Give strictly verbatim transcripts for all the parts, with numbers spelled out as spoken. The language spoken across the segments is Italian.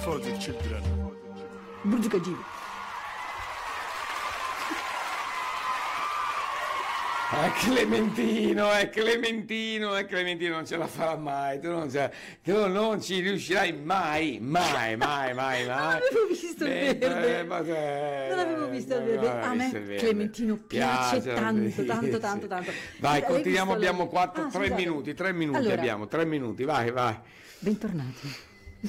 for the children. Burj Khalifa. È Clementino, è Clementino, è Clementino, non ce la farà mai, tu non, ce, tu non ci riuscirai mai, mai, mai, mai, mai. Non avevo visto il verde, eh, ma che- non avevo visto il verde, a me visto il verde. Clementino piace Piace, tanto, sì, tanto, sì. tanto, tanto. Vai, L'hai continuiamo, visto abbiamo lei? quattro, Ah, tre scusate. minuti, tre minuti Allora, abbiamo, tre minuti, vai, vai. bentornati.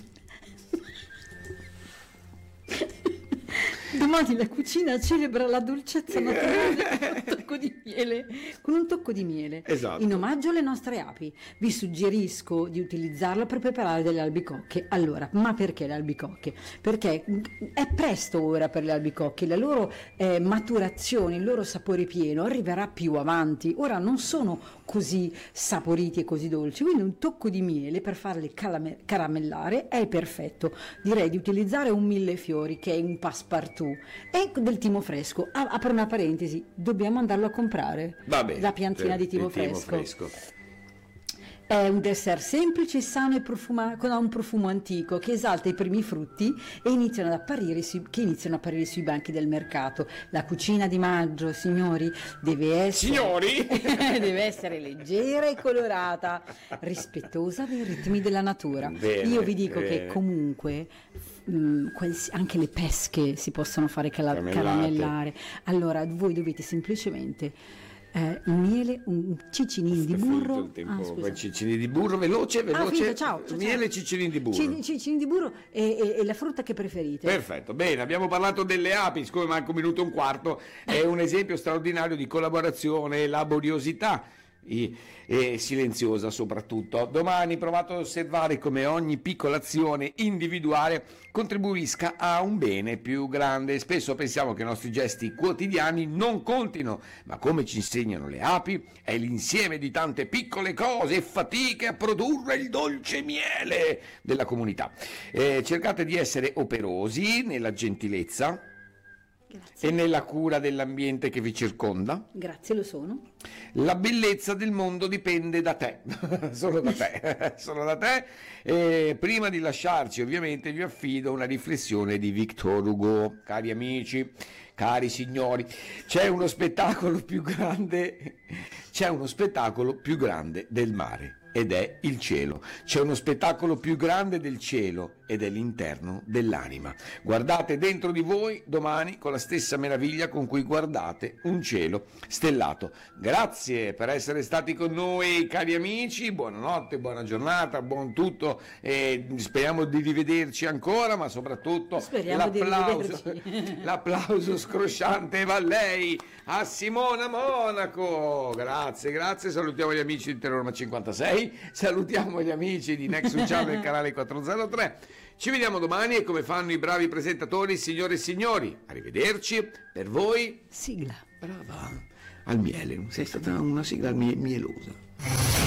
Domani la cucina celebra la dolcezza naturale con un tocco di miele, con un tocco di miele. Esatto. In omaggio alle nostre api. Vi suggerisco di utilizzarlo per preparare delle albicocche. Allora, ma perché le albicocche? Perché è presto ora per le albicocche, la loro eh, maturazione, il loro sapore pieno arriverà più avanti. Ora non sono così saporiti e così dolci, quindi un tocco di miele per farli calame- caramellare è perfetto. Direi di utilizzare un millefiori, che è un passepartout, e del timo fresco. Ah, apro una parentesi, dobbiamo andarlo a comprare. Va bene. La piantina eh, di timo, il timo fresco. È un dessert semplice, sano e profuma- con un profumo antico che esalta i primi frutti e iniziano ad apparire sui, che iniziano ad apparire sui banchi del mercato. La cucina di maggio, signori, deve essere, Signori? deve essere leggera e colorata, rispettosa dei ritmi della natura. Bene, Io vi dico bene. che comunque mh, quals- anche le pesche si possono fare cala- Caramellate. caramellare. Allora voi dovete semplicemente eh, il miele, un ciccinino di È finito burro. il tempo, Ah, scusa. quei ciccini di burro, veloce, Ah, veloce. finito, ciao, ciao, Miele e ciao. ciccini di burro. Ci- Ciccini di burro e, e- e la frutta che preferite. Perfetto, bene, abbiamo parlato delle api, siccome manca un minuto e un quarto, è un esempio straordinario di collaborazione e laboriosità i- e silenziosa soprattutto. Domani provate ad osservare come ogni piccola azione individuale contribuisca a un bene più grande. Spesso pensiamo che i nostri gesti quotidiani non contino, ma come ci insegnano le api, è l'insieme di tante piccole cose e fatiche a produrre il dolce miele della comunità. Eh, cercate di essere operosi nella gentilezza Grazie. e nella cura dell'ambiente che vi circonda. Grazie, lo sono. La bellezza del mondo dipende da te, solo da te, solo da te. E prima di lasciarci, ovviamente, vi affido una riflessione di Victor Hugo. Cari amici, cari signori, c'è uno spettacolo più grande, c'è uno spettacolo più grande del mare. Ed è il cielo. C'è uno spettacolo più grande del cielo ed è l'interno dell'anima. Guardate dentro di voi domani con la stessa meraviglia con cui guardate un cielo stellato. Grazie per essere stati con noi, cari amici. Buonanotte, buona giornata, buon tutto. E speriamo di rivederci ancora, ma soprattutto Speriamo di l'applauso, rivederci. l'applauso scrosciante va a lei, a Simona Monaco. Grazie, grazie. Salutiamo gli amici di Terrorma cinquantasei. Salutiamo gli amici di Nexus Channel canale quattrocentotre. Ci vediamo domani e come fanno i bravi presentatori, signore e signori, arrivederci. Per voi, Sigla. brava, al miele, sei stata una sigla mie- mielosa.